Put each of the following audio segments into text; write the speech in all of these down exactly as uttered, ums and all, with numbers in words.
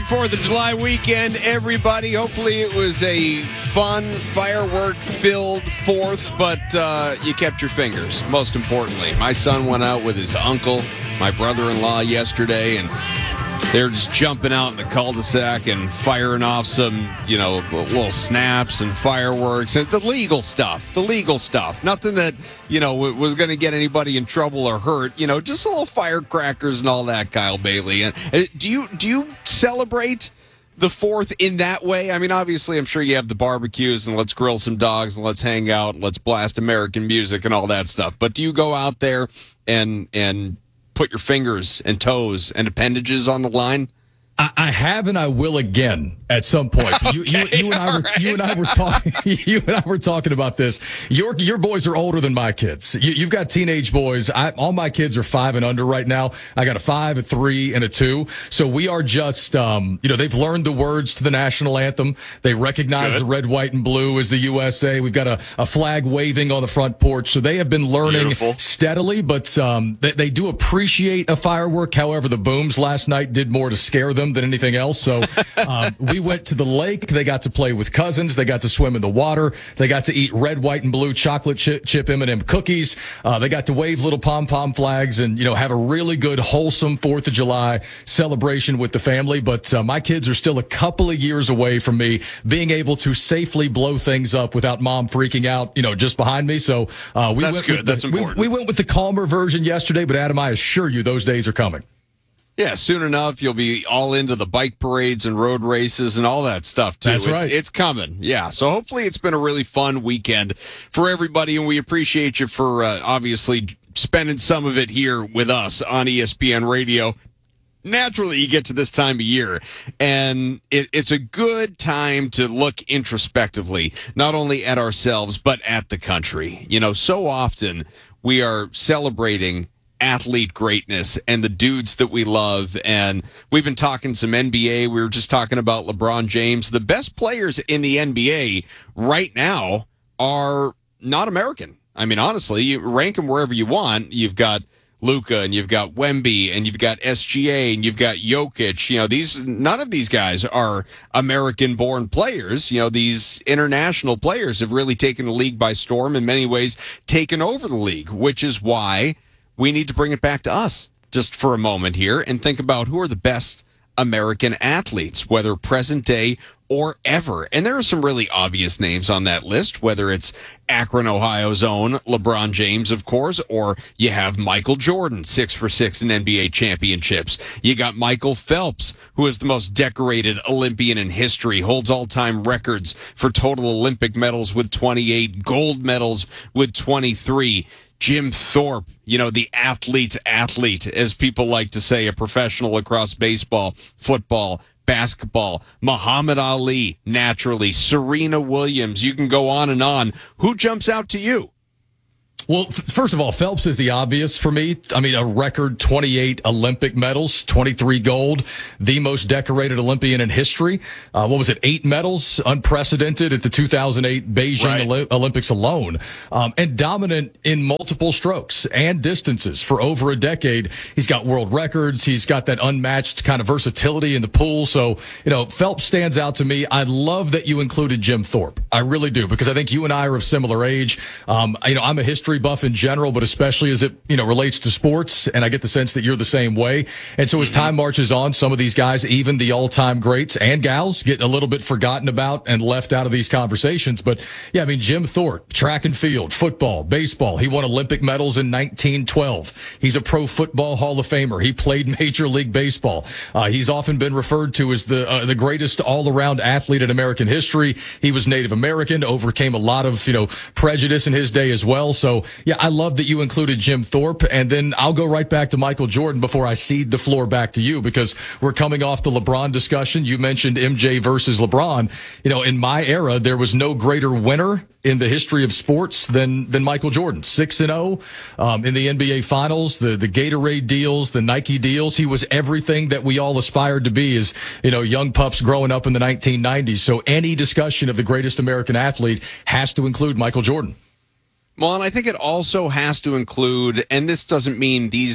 fourth of July weekend, everybody. Hopefully it was a fun, firework-filled fourth, but uh, you kept your fingers, most importantly. My son went out with his uncle, my brother-in-law, yesterday, and they're just jumping out in the cul-de-sac and firing off some, you know, little snaps and fireworks and the legal stuff, the legal stuff. Nothing that, you know, was going to get anybody in trouble or hurt. You know, just little firecrackers and all that, Kyle Bailey. And uh, do you do you celebrate the fourth in that way? I mean, obviously, I'm sure you have the barbecues and let's grill some dogs and let's hang out and let's blast American music and all that stuff. But do you go out there and and put your fingers and toes and appendages on the line? I, I have, and I will again at some point. Okay, you, you, you and I were, right. you and I were talking, you and I were talking about this. Your, your boys are older than my kids. You, you've got teenage boys. I, all my kids are five and under right now. I got a five, a three, and a two. So we are just, um, you know, they've learned the words to the national anthem. They recognize Good. the red, white, and blue as the U S A. We've got a, a flag waving on the front porch. So they have been learning Beautiful. steadily, but, um, they, they do appreciate a firework. However, the booms last night did more to scare them than anything else. So um, we went to the lake. They got to play with cousins. They got to swim in the water. They got to eat red, white, and blue chocolate chip, chip M and M cookies. Uh, they got to wave little pom-pom flags and, you know, have a really good, wholesome fourth of July celebration with the family. But uh, my kids are still a couple of years away from me being able to safely blow things up without mom freaking out, you know, just behind me. So uh, we That's went good. with That's the, important. We, we went with the calmer version yesterday, but Adam, I assure you those days are coming. Yeah, soon enough, you'll be all into the bike parades and road races and all that stuff, too. That's it's, right. It's coming. Yeah, so hopefully it's been a really fun weekend for everybody, and we appreciate you for uh, obviously spending some of it here with us on E S P N Radio. Naturally, you get to this time of year, and it, it's a good time to look introspectively, not only at ourselves, but at the country. You know, so often we are celebrating athlete greatness and the dudes that we love, and we've been talking some N B A. We were just talking about LeBron James. The best players in the N B A right now are not American. I mean, honestly, you rank them wherever you want. You've got Luka, and you've got Wemby, and you've got S G A, and you've got Jokic. You know, these none of these guys are American-born players. You know, these international players have really taken the league by storm, in many ways taken over the league, which is why we need to bring it back to us just for a moment here and think about who are the best American athletes, whether present day or ever. And there are some really obvious names on that list, whether it's Akron, Ohio's own LeBron James, of course, or you have Michael Jordan, six for six in N B A championships. You got Michael Phelps, who is the most decorated Olympian in history, holds all-time records for total Olympic medals with twenty-eight, gold medals with twenty-three. Jim Thorpe, you know, the athlete's athlete, as people like to say, a professional across baseball, football, basketball. Muhammad Ali, naturally. Serena Williams. You can go on and on. Who jumps out to you? Well, f- first of all, Phelps is the obvious for me. I mean, a record twenty-eight Olympic medals, twenty-three gold, the most decorated Olympian in history. Uh, what was it? Eight medals, unprecedented at the two thousand eight Beijing Right. Oli- Olympics alone. Um, and dominant in multiple strokes and distances for over a decade. He's got world records. He's got that unmatched kind of versatility in the pool. So, you know, Phelps stands out to me. I love that you included Jim Thorpe. I really do, because I think you and I are of similar age. Um, you know, I'm a history buff in general, but especially as it, you know, relates to sports. And I get the sense that you're the same way. And so as time marches on, some of these guys, even the all-time greats and gals, get a little bit forgotten about and left out of these conversations. But yeah, I mean, Jim Thorpe, track and field, football, baseball. He won Olympic medals in nineteen twelve. He's a pro football Hall of Famer. He played Major League Baseball. Uh, he's often been referred to as the, uh, the greatest all-around athlete in American history. He was Native American, overcame a lot of, you know, prejudice in his day as well. So yeah, I love that you included Jim Thorpe, and then I'll go right back to Michael Jordan before I cede the floor back to you, because we're coming off the LeBron discussion. You mentioned M J versus LeBron. You know, in my era, there was no greater winner in the history of sports than than Michael Jordan. six and oh um, in the N B A Finals, the the Gatorade deals, the Nike deals. He was everything that we all aspired to be as, you know, young pups growing up in the nineteen nineties. So any discussion of the greatest American athlete has to include Michael Jordan. Well, and I think it also has to include, and this doesn't mean these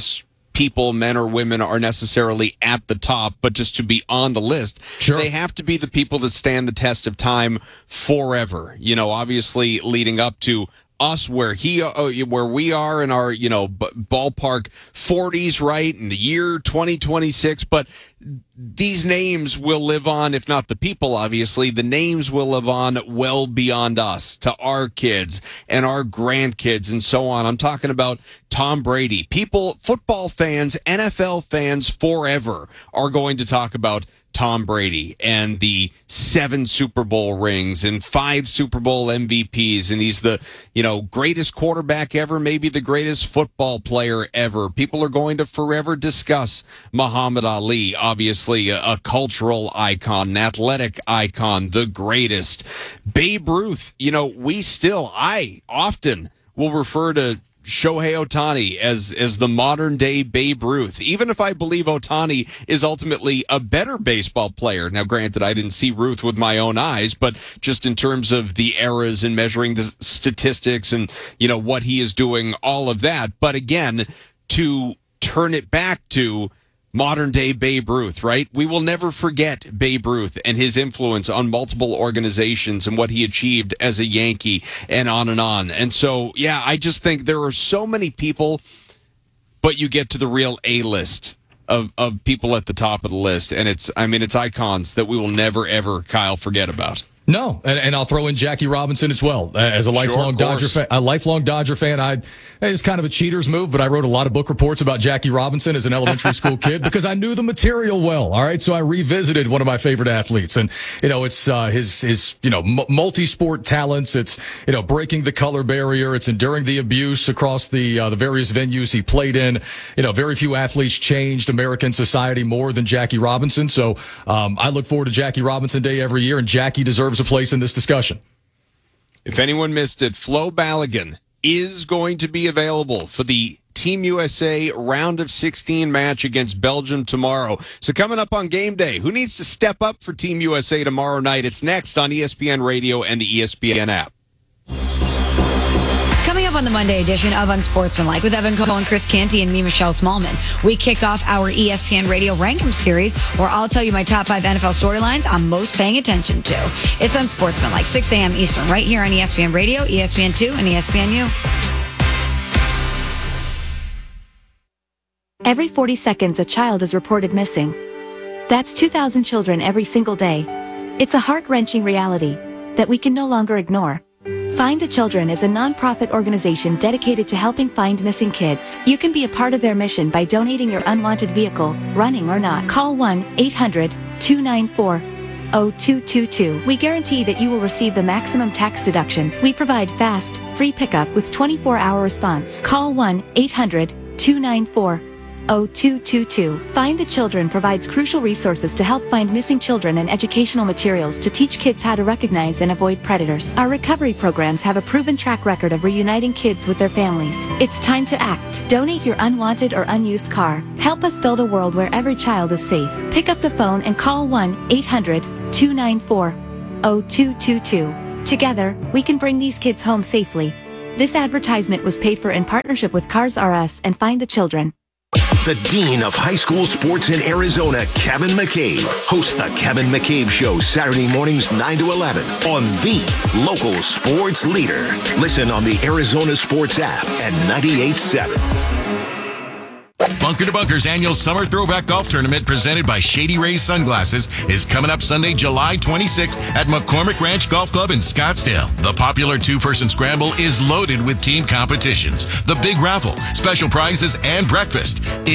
people, men or women, are necessarily at the top, but just to be on the list, sure. they have to be the people that stand the test of time forever. You know, obviously leading up to us where he uh, where we are in our, you know, b- ballpark forties, right, in the year twenty twenty-six, but these names will live on, if not the people, obviously, the names will live on well beyond us, to our kids and our grandkids and so on. I'm talking about Tom Brady. People, football fans, N F L fans forever are going to talk about Tom Brady and the seven Super Bowl rings and five Super Bowl M V Ps. And he's the, you know, greatest quarterback ever, maybe the greatest football player ever. People are going to forever discuss Muhammad Ali, obviously a, a cultural icon, an athletic icon, the greatest. Babe Ruth, you know, we still, I often will refer to Shohei Ohtani as as the modern day Babe Ruth, even if I believe Ohtani is ultimately a better baseball player. Now, granted, I didn't see Ruth with my own eyes, but just in terms of the eras and measuring the statistics and, you know, what he is doing, all of that. But again, to turn it back to modern day Babe Ruth, right? We will never forget Babe Ruth and his influence on multiple organizations and what he achieved as a Yankee and on and on. And so, yeah, I just think there are so many people, but you get to the real A-list of, of people at the top of the list. And it's, I mean, it's icons that we will never, ever, Kyle, forget about. No, and, and I'll throw in Jackie Robinson as well. As a lifelong sure, Dodger fan, a lifelong Dodger fan, I it's kind of a cheater's move, but I wrote a lot of book reports about Jackie Robinson as an elementary school kid because I knew the material well. All right, so I revisited one of my favorite athletes, and you know, it's uh, his his you know m- multi-sport talents. It's you know breaking the color barrier. It's enduring the abuse across the uh, the various venues he played in. You know, very few athletes changed American society more than Jackie Robinson. So um, I look forward to Jackie Robinson Day every year, and Jackie deserves a place in this discussion. If anyone missed it, Flo Balogun is going to be available for the Team U S A round of sixteen match against Belgium tomorrow. So coming up on game day, who needs to step up for Team U S A tomorrow night? It's next on E S P N Radio and the E S P N app. Coming up on the Monday edition of Unsportsmanlike with Evan Cole and Chris Canty and me, Michelle Smallman, we kick off our E S P N Radio Rankum series where I'll tell you my top five N F L storylines I'm most paying attention to. It's Unsportsmanlike, six a.m. Eastern, right here on E S P N Radio, E S P N two, and E S P N U. Every forty seconds, a child is reported missing. That's two thousand children every single day. It's a heart-wrenching reality that we can no longer ignore. Find the Children is a non-profit organization dedicated to helping find missing kids. You can be a part of their mission by donating your unwanted vehicle, running or not. Call one eight hundred two nine four zero two two two. We guarantee that you will receive the maximum tax deduction. We provide fast, free pickup with twenty-four hour response. Call one eight hundred two nine four zero two two two. Find the Children provides crucial resources to help find missing children and educational materials to teach kids how to recognize and avoid predators. Our recovery programs have a proven track record of reuniting kids with their families. It's time to act. Donate your unwanted or unused car. Help us build a world where every child is safe. Pick up the phone and call one eight hundred two nine four zero two two two. Together, we can bring these kids home safely. This advertisement was paid for in partnership with Cars R Us and Find the Children. The Dean of High School Sports in Arizona, Kevin McCabe, hosts the Kevin McCabe Show Saturday mornings nine to eleven on the local sports leader. Listen on the Arizona Sports app at ninety-eight point seven. Bunker to Bunker's annual Summer Throwback Golf Tournament presented by Shady Rays Sunglasses is coming up Sunday, July twenty-sixth at McCormick Ranch Golf Club in Scottsdale. The popular two-person scramble is loaded with team competitions, the big raffle, special prizes, and breakfast.